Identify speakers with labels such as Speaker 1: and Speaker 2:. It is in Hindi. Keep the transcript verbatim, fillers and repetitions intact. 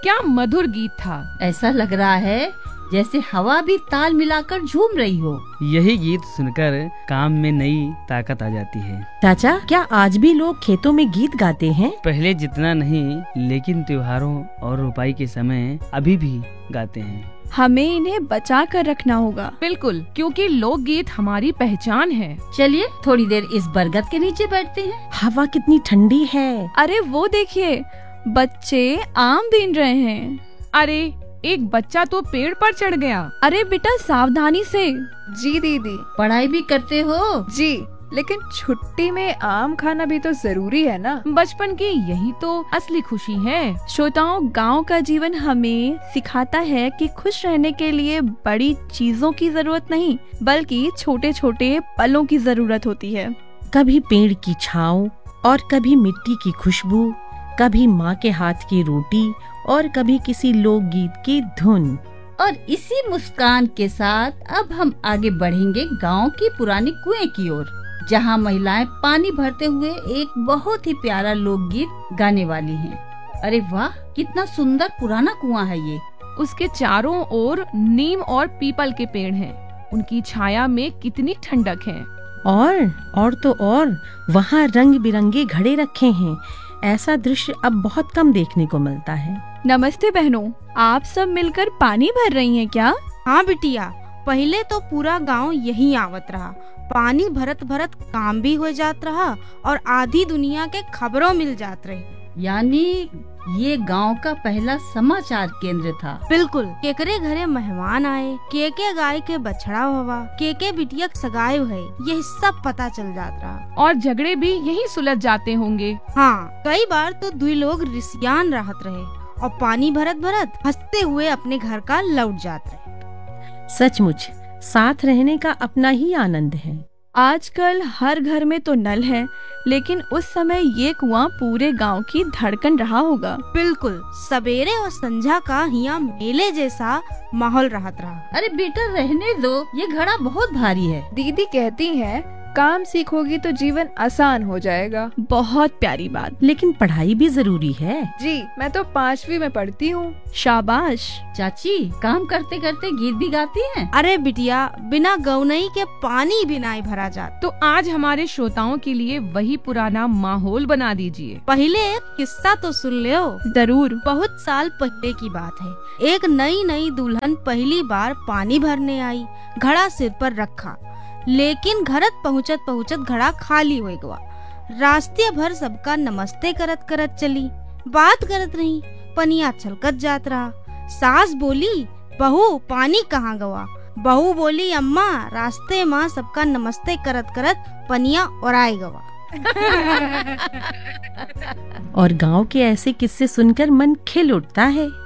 Speaker 1: क्या मधुर गीत था।
Speaker 2: ऐसा लग रहा है जैसे हवा भी ताल मिलाकर झूम रही हो।
Speaker 3: यही गीत सुनकर काम में नई ताकत आ जाती है।
Speaker 4: चाचा, क्या आज भी लोग खेतों में गीत गाते हैं?
Speaker 3: पहले जितना नहीं, लेकिन त्योहारों और रोपाई के समय अभी भी गाते हैं।
Speaker 5: हमें इन्हें बचा कर रखना होगा।
Speaker 1: बिल्कुल, क्योंकि लोकगीत हमारी पहचान है।
Speaker 2: चलिए थोड़ी देर इस बरगद के नीचे बैठते हैं।
Speaker 4: हवा कितनी ठंडी है।
Speaker 5: अरे वो देखिए, बच्चे आम बीन रहे हैं।
Speaker 1: अरे एक बच्चा तो पेड़ पर चढ़ गया।
Speaker 5: अरे बेटा सावधानी से।
Speaker 6: जी दीदी।
Speaker 2: पढ़ाई भी करते हो?
Speaker 6: जी, लेकिन छुट्टी में आम खाना भी तो जरूरी है ना।
Speaker 1: बचपन की यही तो असली खुशी है।
Speaker 5: श्रोताओं, गांव का जीवन हमें सिखाता है कि खुश रहने के लिए बड़ी चीजों की जरूरत नहीं, बल्कि छोटे छोटे पलों की जरूरत होती है।
Speaker 4: कभी पेड़ की छांव और कभी मिट्टी की खुशबू, कभी माँ के हाथ की रोटी और कभी किसी लोकगीत की धुन।
Speaker 2: और इसी मुस्कान के साथ अब हम आगे बढ़ेंगे गांव की पुरानी कुएं की ओर, जहां महिलाएं पानी भरते हुए एक बहुत ही प्यारा लोकगीत गाने वाली हैं। अरे वाह, कितना सुंदर पुराना कुआं है ये।
Speaker 1: उसके चारों ओर नीम और पीपल के पेड़ हैं। उनकी छाया में कितनी ठंडक है।
Speaker 4: और और तो और वहाँ रंग बिरंगे घड़े रखे हैं। ऐसा दृश्य अब बहुत कम देखने को मिलता है।
Speaker 5: नमस्ते बहनों, आप सब मिलकर पानी भर रही हैं क्या?
Speaker 7: हाँ बिटिया, पहले तो पूरा गांव यही आवत रहा। पानी भरत भरत काम भी हो जात रहा और आधी दुनिया के खबरों मिल जात रही।
Speaker 2: यानी ये गांव का पहला समाचार केंद्र था।
Speaker 7: बिल्कुल, केकरे घरे मेहमान आए, के के गाय के बछड़ा हुआ, के के बिटिया सगाई है, यही सब पता चल जात रहा।
Speaker 1: और झगड़े भी यही सुलझ जाते होंगे।
Speaker 7: हाँ, कई बार तो दुई लोग रिसियान रहत रहे और पानी भरत भरत हंसते हुए अपने घर का लौट जाते रहे।
Speaker 4: सचमुच साथ रहने का अपना ही आनंद है।
Speaker 5: आजकल हर घर में तो नल है, लेकिन उस समय ये कुआं पूरे गांव की धड़कन रहा होगा।
Speaker 7: बिल्कुल, सवेरे और संध्या का यहाँ मेले जैसा माहौल रहत रहा।
Speaker 2: अरे बेटा रहने दो, ये घड़ा बहुत भारी है।
Speaker 6: दीदी कहती हैं काम सीखोगी तो जीवन आसान हो जाएगा।
Speaker 5: बहुत प्यारी बात।
Speaker 4: लेकिन पढ़ाई भी जरूरी है।
Speaker 6: जी, मैं तो पांचवी में पढ़ती हूँ।
Speaker 5: शाबाश।
Speaker 2: चाची, काम करते करते गीत भी गाती हैं?
Speaker 7: अरे बिटिया, बिना गौनई के पानी भी नहीं भरा जाता।
Speaker 1: तो आज हमारे श्रोताओं के लिए वही पुराना माहौल बना दीजिए।
Speaker 7: पहले एक किस्सा तो सुन लो।
Speaker 5: जरूर।
Speaker 7: बहुत साल पहले की बात है। एक नई नई दुल्हन पहली बार पानी भरने आई। घड़ा सिर पर रखा, लेकिन घरत पहुँचत पहुँचत घड़ा खाली हो गया। रास्ते भर सबका नमस्ते करत करत चली, बात करत रही, पनिया छलकत जात रहा। सास बोली, बहू पानी कहाँ गवा? बहू बोली, अम्मा रास्ते माँ सबका नमस्ते करत करत पनिया और आए गवा।
Speaker 4: और गांव के ऐसे किस्से सुनकर मन खिल उठता है।